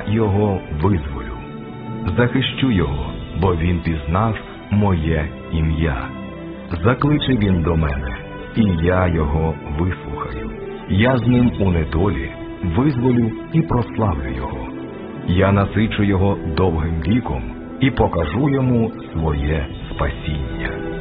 його визволю. Захищу його, бо він пізнав моє ім'я. Закличе він до мене, і я його вислухаю. Я з ним у недолі визволю і прославлю його. Я насичу його довгим віком і покажу йому своє спасіння.